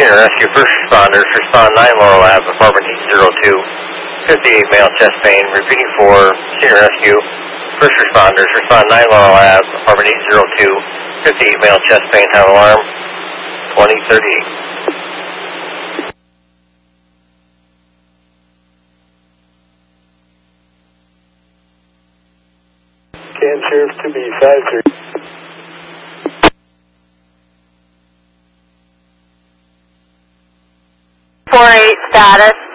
Senior Rescue First Responders, respond 9 Laurel Ave, apartment 802. 58 male chest pain, repeating for Senior Rescue First Responders, respond 9 Laurel Ave, apartment 802. 58 male chest pain, have alarm 2038. Can Sheriff to be 53. 4-8 status.